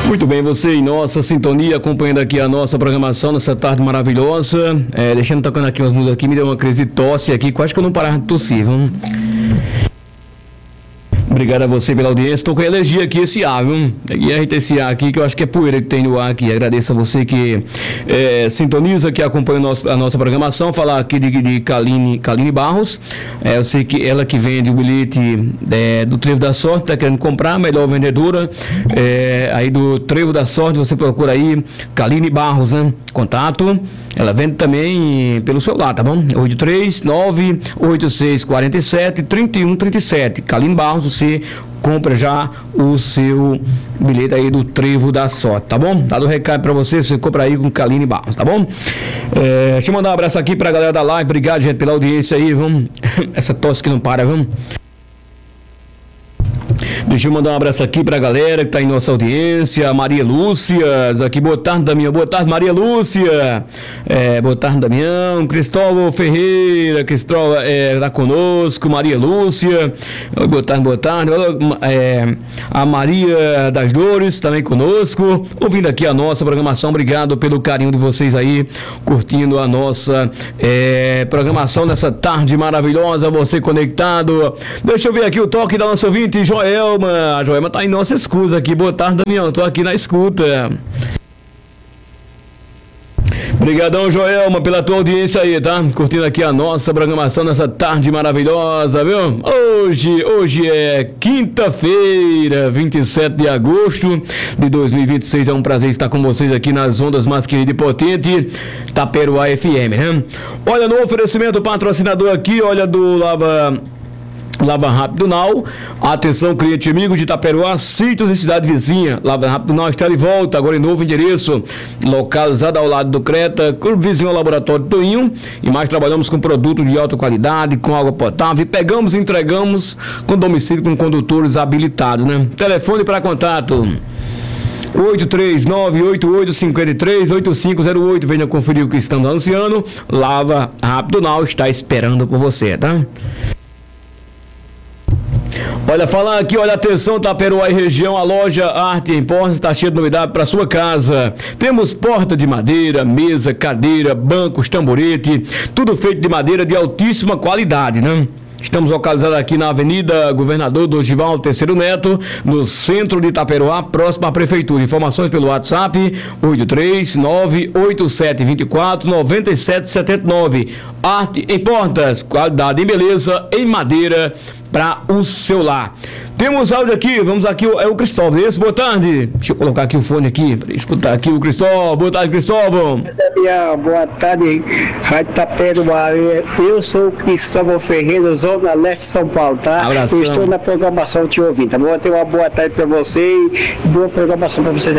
Muito bem, você em nossa sintonia, acompanhando aqui a nossa programação nessa tarde maravilhosa. Deixando tocando aqui umas músicas aqui, me deu uma crise de tosse aqui, quase que eu não parava de tossir, vamos. Obrigado a você pela audiência. Estou com alergia aqui esse ar, viu? E esse ar aqui, que eu acho que é poeira que tem no ar aqui. Agradeço a você que sintoniza, que acompanha a nossa programação. Falar aqui de Kaline Barros. Eu sei que ela que vende o bilhete do Trevo da Sorte, está querendo comprar, a melhor vendedora aí do Trevo da Sorte. Você procura aí, Kaline Barros, né? Contato. Ela vende também pelo celular, tá bom? 839-8647-3137. Kaline Barros, você compra já o seu bilhete aí do Trevo da Sorte, tá bom? Dado o recado pra você compra aí com Kaline Barros, tá bom? Deixa eu mandar um abraço aqui pra galera da live. Obrigado, gente, pela audiência aí, vamos. Essa tosse que não para, vamos. Deixa eu mandar um abraço aqui pra galera que tá em nossa audiência. Maria Lúcia, aqui, boa tarde, Damião. Boa tarde, Maria Lúcia. Boa tarde, Damião. Cristóvão Ferreira, Cristóvão tá conosco. Maria Lúcia, boa tarde, boa tarde. A Maria das Dores também conosco, ouvindo aqui a nossa programação. Obrigado pelo carinho de vocês aí, curtindo a nossa programação nessa tarde maravilhosa. Você conectado. Deixa eu ver aqui o toque da nossa ouvinte, Joelma. A Joelma tá em nossa escuta aqui. Boa tarde, Damião. Tô aqui na escuta. Obrigadão, Joelma, pela tua audiência aí, tá? Curtindo aqui a nossa programação nessa tarde maravilhosa, viu? Hoje é quinta-feira, 27 de agosto de 2026. É um prazer estar com vocês aqui nas ondas mais queridas e potentes, Taperoá FM, né? Olha, no oferecimento patrocinador aqui, olha, do Lava Rápido Now. Atenção, cliente amigo de Itaperuá, sítios e cidade vizinha. Lava Rápido Now está de volta, agora em novo endereço, localizado ao lado do Creta, vizinho ao Laboratório Toinho. E mais, trabalhamos com produtos de alta qualidade, com água potável, e pegamos e entregamos com domicílio, com condutores habilitados, né? Telefone para contato 839-8853-8508. Venha conferir o que estamos anunciando. Lava Rápido Now está esperando por você, tá? Olha, falar aqui, olha, atenção, Taperoá e região, a loja Arte em Portas está cheia de novidade para sua casa. Temos porta de madeira, mesa, cadeira, bancos, tamborete, tudo feito de madeira de altíssima qualidade, né? Estamos localizados aqui na Avenida Governador Dorival Terceiro Neto, no centro de Itaperuá, próximo à Prefeitura. Informações pelo WhatsApp 839-8724-9779. Arte em Portas, qualidade em beleza, em madeira para o seu lar. Temos áudio aqui, vamos aqui, é o Cristóvão, isso? Boa tarde. Deixa eu colocar aqui o fone aqui, para escutar aqui o Cristóvão. Boa tarde, Cristóvão. Boa tarde, Rádio Taperoá. Eu sou o Cristóvão Ferreira, Zona Leste de São Paulo, tá? Abração. Eu estou na programação te ouvindo, tá bom? Tenha uma boa tarde para você e boa programação para vocês.